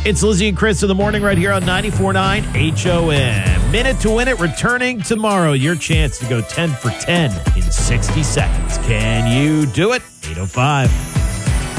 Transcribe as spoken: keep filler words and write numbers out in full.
It's Lizzie and Chris in the morning right here on ninety-four point nine H O M. Minute to Win It returning tomorrow. Your chance to go ten for ten in sixty seconds. Can you do it? eight oh five.